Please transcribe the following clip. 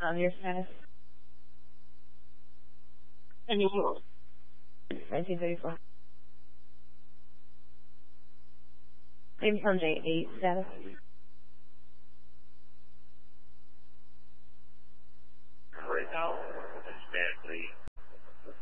on your status? 1934. Same from J8 status.